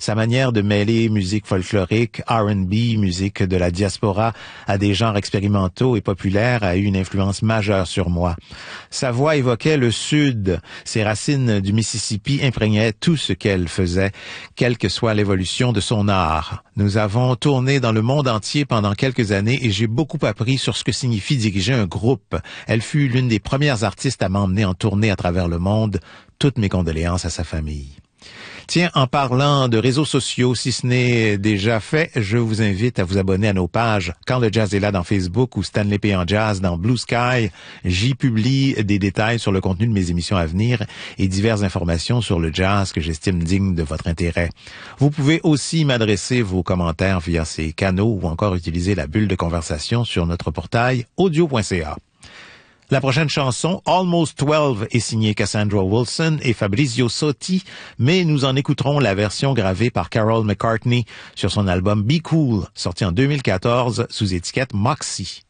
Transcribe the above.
Sa manière de mêler musique folklorique, R&B, musique de la diaspora à des genres expérimentaux et populaires a eu une influence majeure sur moi. Sa voix évoquait le Sud. Ses racines du Mississippi imprégnaient tout ce qu'elle faisait, quelle que soit l'évolution de son art. Nous avons tourné dans le monde entier pendant quelques années et j'ai beaucoup appris sur ce que signifie diriger un groupe. Elle fut l'une des premières artistes à m'emmener en tournée à travers le monde. Toutes mes condoléances à sa famille. Tiens, en parlant de réseaux sociaux, si ce n'est déjà fait, je vous invite à vous abonner à nos pages Quand le jazz est là dans Facebook ou Stanley P. en jazz dans Blue Sky. J'y publie des détails sur le contenu de mes émissions à venir et diverses informations sur le jazz que j'estime digne de votre intérêt. Vous pouvez aussi m'adresser vos commentaires via ces canaux ou encore utiliser la bulle de conversation sur notre portail audio.ca. La prochaine chanson, Almost 12, est signée Cassandra Wilson et Fabrizio Sotti, mais nous en écouterons la version gravée par Carol McCartney sur son album Be Cool, sorti en 2014 sous étiquette Moxie.